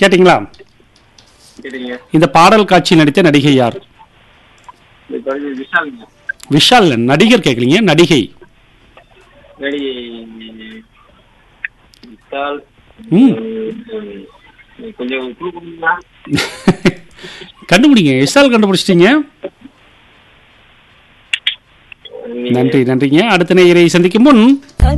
கேட்டீங்களா? சரிங்க. இந்த பாடல் காட்சி நடித்த நடிகை யார்? விஷாலுங்க. விஷால் நடிகர் கேட்கலீங்க, நடிகை. நடிகை விஷால். ம் கொஞ்சம் clue கொடுங்களா? கண்டுபிடிங்க. விஷால் கண்டுபிடிச்சிட்டீங்க. நீங்க நன்றிங்க. அடுத்த நேயரை சந்திக்கும் முன்